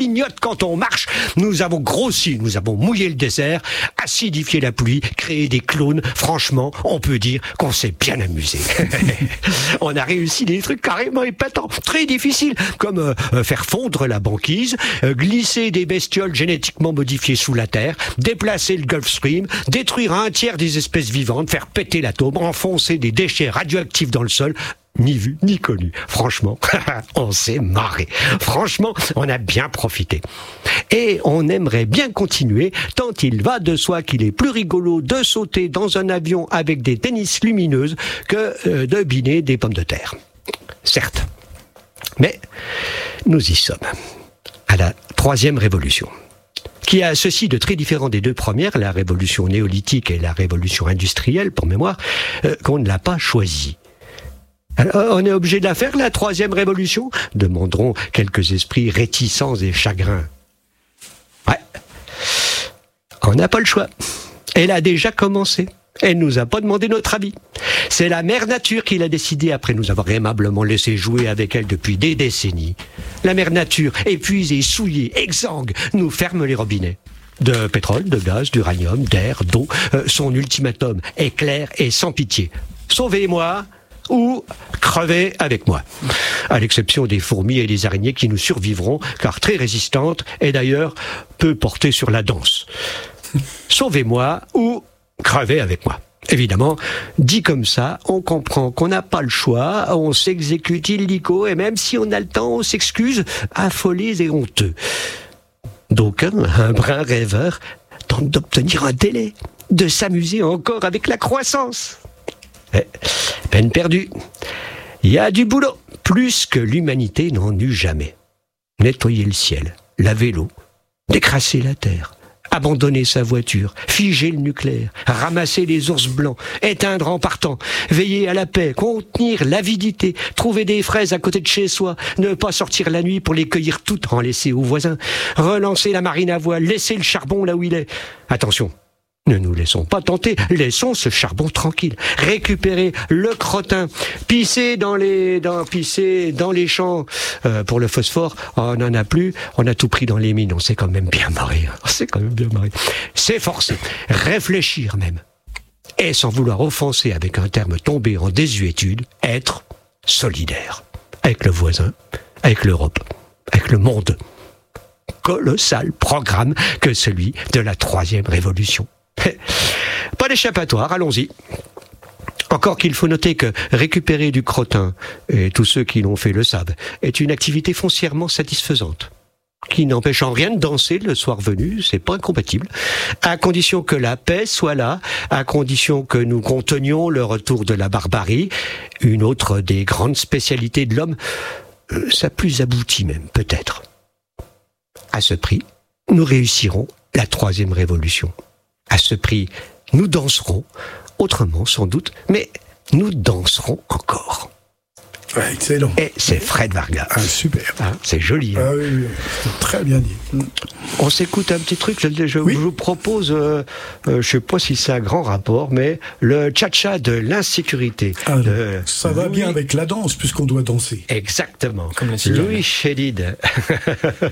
clignote quand on marche. Nous avons grossi, nous avons mouillé le désert, acidifié la pluie, créé des clones. Franchement, on peut dire qu'on s'est bien amusé. On a réussi des trucs carrément épatants, très difficiles, comme faire fondre la banquise, glisser des bestioles génétiquement modifiées sous la terre, déplacer le Gulf Stream, détruire un tiers des espèces vivantes, faire péter l'atome, enfoncer des déchets radioactifs dans le sol. Ni vu, ni connu. Franchement, on s'est marré. Franchement, on a bien profité. Et on aimerait bien continuer, tant il va de soi qu'il est plus rigolo de sauter dans un avion avec des tennis lumineuses que de biner des pommes de terre. Certes. Mais nous y sommes. À la troisième révolution, qui a ceci de très différent des deux premières, la révolution néolithique et la révolution industrielle, pour mémoire, qu'on ne l'a pas choisie. Alors, on est obligé de la faire, la troisième révolution ? Demanderont quelques esprits réticents et chagrins. Ouais. On n'a pas le choix. Elle a déjà commencé. Elle nous a pas demandé notre avis. C'est la mère nature qui l'a décidé après nous avoir aimablement laissé jouer avec elle depuis des décennies. La mère nature, épuisée, souillée, exsangue, nous ferme les robinets. De pétrole, de gaz, d'uranium, d'air, d'eau. Son ultimatum est clair et sans pitié. Sauvez-moi ou crevez avec moi. À l'exception des fourmis et des araignées qui nous survivront, car très résistantes et d'ailleurs peu portées sur la danse. Sauvez-moi ou crevez avec moi. Évidemment, dit comme ça, on comprend qu'on n'a pas le choix, on s'exécute illico et même si on a le temps, on s'excuse, affolés et honteux. D'aucuns, un brin rêveur, tentent d'obtenir un délai, de s'amuser encore avec la croissance. Peine perdue. Il y a du boulot, plus que l'humanité n'en eut jamais. Nettoyer le ciel, laver l'eau, décrasser la terre, abandonner sa voiture, figer le nucléaire, ramasser les ours blancs, éteindre en partant, veiller à la paix, contenir l'avidité, trouver des fraises à côté de chez soi, ne pas sortir la nuit pour les cueillir toutes, en laisser aux voisins, relancer la marine à voile, laisser le charbon là où il est. Attention, ne nous laissons pas tenter, laissons ce charbon tranquille. Récupérer le crottin, pisser dans les champs pour le phosphore. On n'en a plus, on a tout pris dans les mines. On s'est quand même bien marré. S'efforcer, réfléchir même. Et sans vouloir offenser avec un terme tombé en désuétude, être solidaire. Avec le voisin, avec l'Europe, avec le monde. Colossal programme que celui de la troisième révolution. Pas d'échappatoire, allons-y. Encore qu'il faut noter que récupérer du crottin, et tous ceux qui l'ont fait le savent, est une activité foncièrement satisfaisante, qui n'empêche en rien de danser le soir venu, c'est pas incompatible, à condition que la paix soit là, à condition que nous contenions le retour de la barbarie, une autre des grandes spécialités de l'homme, sa plus aboutie même, peut-être. À ce prix, nous réussirons la troisième révolution. À ce prix, nous danserons, autrement sans doute, mais nous danserons encore. Ouais, excellent. Et c'est Fred Vargas. Ah, super. Hein, c'est joli. Hein. Ah oui, c'est très bien dit. On s'écoute un petit truc, je vous propose, je sais pas si c'est un grand rapport, mais le cha-cha de l'insécurité. Ah, ça va bien avec la danse, puisqu'on doit danser. Exactement. Comme la cigale. Louis Chédid.